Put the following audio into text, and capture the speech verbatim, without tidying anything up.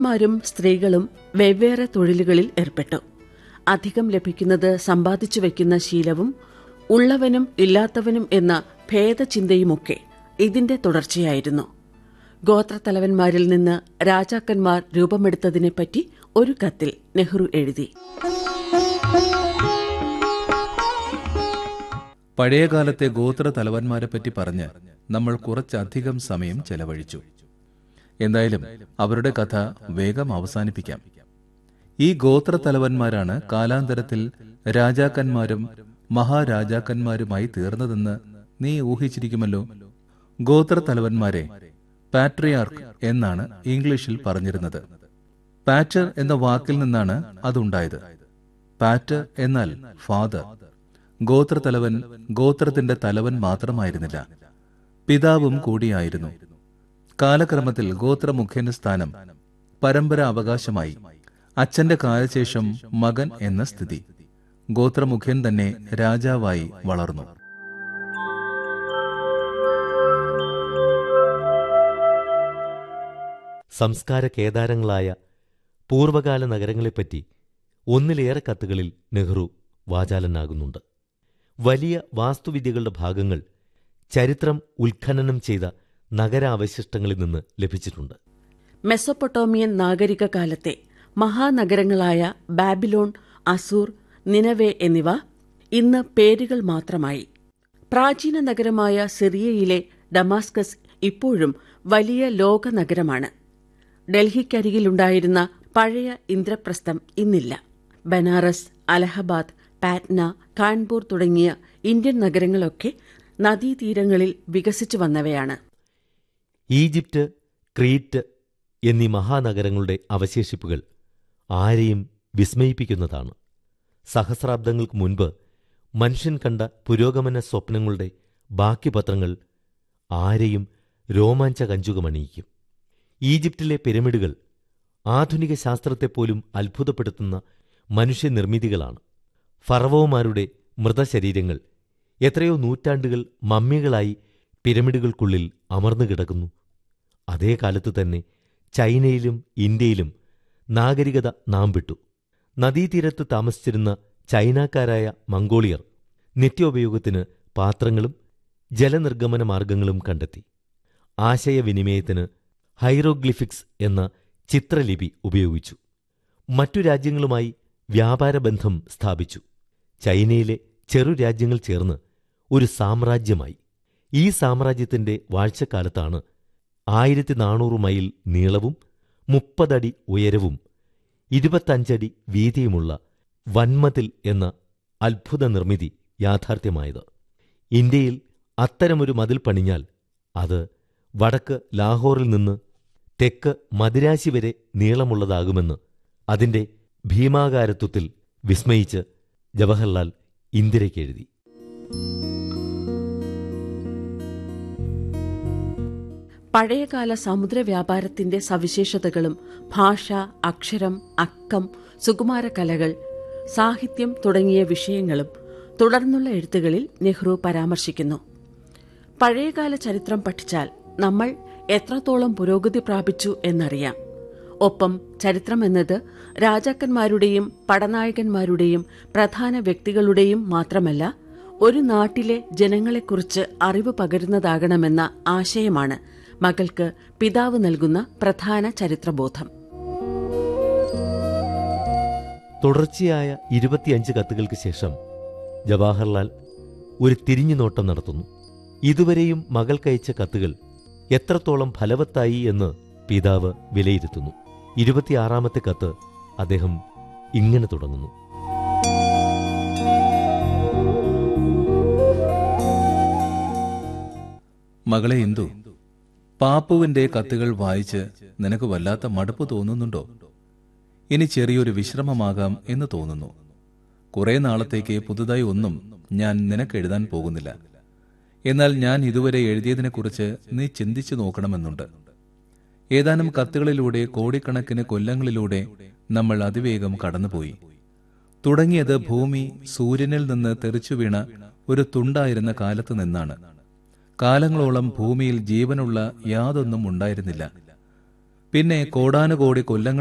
മാരും സ്ത്രീകളും വെവ്വേറെ തൊഴിലുകളിൽ ഏർപ്പെട്ടു. അധികം ലഭിക്കുന്നത് സമ്പാദിച്ചു വയ്ക്കുന്ന ശീലവും ഉള്ളവനും ഇല്ലാത്തവനും എന്ന ഭേദചിന്തയുമൊക്കെ ഇതിന്റെ തുടർച്ചയായിരുന്നു. ഗോത്രത്തലവന്മാരിൽ നിന്ന് രാജാക്കന്മാർ രൂപമെടുത്തതിനെപ്പറ്റി ഒരു കത്തിൽ നെഹ്റു എഴുതി. പഴയകാലത്തെ ഗോത്ര തലവന്മാരെപ്പറ്റി പറഞ്ഞ് നമ്മൾ കുറച്ചധികം സമയം ചെലവഴിച്ചു. എന്തായാലും അവരുടെ കഥ വേഗം അവസാനിപ്പിക്കാം. ഈ ഗോത്ര തലവന്മാരാണ് കാലാന്തരത്തിൽ രാജാക്കന്മാരും മഹാരാജാക്കന്മാരുമായി തീർന്നതെന്ന് നീ ഊഹിച്ചിരിക്കുമല്ലോ. ഗോത്ര തലവന്മാരെ പാട്രിയാർക്ക് എന്നാണ് ഇംഗ്ലീഷിൽ പറഞ്ഞിരുന്നത്. പാറ്റർ എന്ന വാക്കിൽ നിന്നാണ് അതുണ്ടായത്. പാറ്റർ എന്നാൽ ഫാദർ. ഗോത്രത്തലവൻ ഗോത്രത്തിന്റെ തലവൻ മാത്രമായിരുന്നില്ല, പിതാവും കൂടിയായിരുന്നു. കാലക്രമത്തിൽ ഗോത്രമുഖ്യന്റെ സ്ഥാനം പരമ്പര അവകാശമായി. അച്ഛന്റെ കാലശേഷം മകൻ എന്ന സ്ഥിതി. ഗോത്രമുഖ്യൻ തന്നെ രാജാവായി വളർന്നു. സംസ്കാര കേദാരങ്ങളായ പൂർവകാല നഗരങ്ങളെപ്പറ്റി ഒന്നിലേറെ കത്തുകളിൽ നെഹ്റു വാചാലനാകുന്നുണ്ട്. വലിയ വാസ്തുവിദ്യകളുടെ ഭാഗങ്ങൾ ചരിത്രം ഉത്ഖനനം ചെയ്ത നഗരാവശിഷ്ടങ്ങളിൽ നിന്ന് ലഭിച്ചിട്ടുണ്ട്. മെസൊപ്പൊട്ടോമിയൻ നാഗരിക കാലത്തെ മഹാനഗരങ്ങളായ ബാബിലോൺ, അസൂർ, നിനവെ എന്നിവ ഇന്ന് പേരുകൾ മാത്രമായി. പ്രാചീന നഗരമായ സിറിയയിലെ ഡമാസ്കസ് ഇപ്പോഴും വലിയ ലോക നഗരമാണ്. ഡൽഹിക്കരികിലുണ്ടായിരുന്ന പഴയ ഇന്ദ്രപ്രസ്ഥം ഇന്നില്ല. ബനാറസ്, അലഹബാദ്, പാറ്റ്ന, കാൺപൂർ തുടങ്ങിയ ഇന്ത്യൻ നഗരങ്ങളൊക്കെ നദീതീരങ്ങളിൽ വികസിച്ചു വന്നവയാണ്. ഈജിപ്റ്റ്, ക്രീറ്റ് എന്നീ മഹാനഗരങ്ങളുടെ അവശേഷിപ്പുകൾ ആരെയും വിസ്മയിപ്പിക്കുന്നതാണ്. സഹസ്രാബ്ദങ്ങൾക്ക് മുൻപ് മനുഷ്യൻ കണ്ട പുരോഗമന സ്വപ്നങ്ങളുടെ ബാക്കി പത്രങ്ങൾ ആരെയും രോമാഞ്ചകഞ്ചുകമണിയിക്കും. ഈജിപ്തിലെ പിരമിഡുകൾ ആധുനിക ശാസ്ത്രത്തെപ്പോലും അത്ഭുതപ്പെടുത്തുന്ന മനുഷ്യനിർമ്മിതികളാണ്. ഫറവോമാരുടെ മൃതശരീരങ്ങൾ എത്രയോ നൂറ്റാണ്ടുകൾ മമ്മികളായി പിരമിഡുകൾക്കുള്ളിൽ അമർന്നു കിടക്കുന്നു. അതേ കാലത്ത് തന്നെ ചൈനയിലും ഇന്ത്യയിലും നാഗരികത നാം വിട്ടു. നദീതീരത്ത് താമസിച്ചിരുന്ന ചൈനക്കാരായ മംഗോളിയർ നിത്യോപയോഗത്തിന് പാത്രങ്ങളും ജലനിർഗമന മാർഗങ്ങളും കണ്ടെത്തി. ആശയവിനിമയത്തിന് ഹൈറോഗ്ലിഫിക്സ് എന്ന ചിത്രലിപി ഉപയോഗിച്ചു. മറ്റു രാജ്യങ്ങളുമായി വ്യാപാരബന്ധം സ്ഥാപിച്ചു. ചൈനയിലെ ചെറു രാജ്യങ്ങൾ ചേർന്ന് ഒരു സാമ്രാജ്യമായി. ഈ സാമ്രാജ്യത്തിന്റെ വാഴ്ചക്കാലത്താണ് ആയിരത്തി നാനൂറ് മൈൽ നീളവും മുപ്പതടി ഉയരവും ഇരുപത്തഞ്ചടി വീതിയുമുള്ള വൻമതിൽ എന്ന അത്ഭുത നിർമ്മിതി യാഥാർത്ഥ്യമായത്. ഇന്ത്യയിൽ അത്തരമൊരു മതിൽ പണിഞ്ഞാൽ അത് വടക്ക് ലാഹോറിൽ നിന്ന് തെക്ക് മദിരാശി വരെ നീളമുള്ളതാകുമെന്ന് അതിന്റെ ഭീമാകാരത്വത്തിൽ വിസ്മയിച്ച് ജവഹർലാൽ ഇന്ദിരയ്ക്കെഴുതി. പഴയകാല സമുദ്രവ്യാപാരത്തിന്റെ സവിശേഷതകളും ഭാഷ, അക്ഷരം, അക്കം, സുകുമാരകലകൾ, സാഹിത്യം തുടങ്ങിയ വിഷയങ്ങളും തുടർന്നുള്ള എഴുത്തുകളിൽ നെഹ്റു പരാമർശിക്കുന്നു. പഴയകാല ചരിത്രം പഠിച്ചാൽ നമ്മൾ എത്രത്തോളം പുരോഗതി പ്രാപിച്ചു എന്നറിയാം. ഒപ്പം ചരിത്രമെന്നത് രാജാക്കന്മാരുടെയും പടനായകന്മാരുടെയും പ്രധാന വ്യക്തികളുടെയും മാത്രമല്ല, ഒരു നാട്ടിലെ ജനങ്ങളെക്കുറിച്ച് അറിവ് പകരുന്നതാകണമെന്ന ആശയമാണ് മകൾക്ക് പിതാവ് നൽകുന്ന പ്രധാന ചരിത്രബോധം. തുടർച്ചയായ ഇരുപത്തിയഞ്ച് കത്തുകൾക്ക് ശേഷം ജവഹർലാൽ ഒരു തിരിഞ്ഞുനോട്ടം നടത്തുന്നു. ഇതുവരെയും മകൾക്കയച്ച കത്തുകൾ എത്രത്തോളം ഫലവത്തായി എന്ന് പിതാവ് വിലയിരുത്തുന്നു. ഇരുപത്തിയാറാമത്തെ കത്ത് അദ്ദേഹം ഇങ്ങനെ തുടങ്ങുന്നു: മകളെ ഇന്ദു, പാപ്പുവിന്റെ കത്തുകൾ വായിച്ച് നിനക്ക് വല്ലാത്ത മടുപ്പ് തോന്നുന്നുണ്ടോ? ഇനി ചെറിയൊരു വിശ്രമമാകാം എന്ന് തോന്നുന്നു. കുറെ നാളത്തേക്ക് പുതുതായി ഒന്നും ഞാൻ നിനക്ക് എഴുതാൻ പോകുന്നില്ല. എന്നാൽ ഞാൻ ഇതുവരെ എഴുതിയതിനെക്കുറിച്ച് നീ ചിന്തിച്ചു നോക്കണമെന്നുണ്ട്. ഏതാനും കത്തുകളിലൂടെ കോടിക്കണക്കിന് കൊല്ലങ്ങളിലൂടെ നമ്മൾ അതിവേഗം കടന്നുപോയി. തുടങ്ങിയത് ഭൂമി സൂര്യനിൽ നിന്ന് തെറിച്ചു വീണ ഒരു തുണ്ടായിരുന്ന കാലത്ത് നിന്നാണ്. കാലങ്ങളോളം ഭൂമിയിൽ ജീവനുള്ള യാതൊന്നും ഉണ്ടായിരുന്നില്ല. പിന്നെ കോടാനുകോടി കൊല്ലങ്ങൾ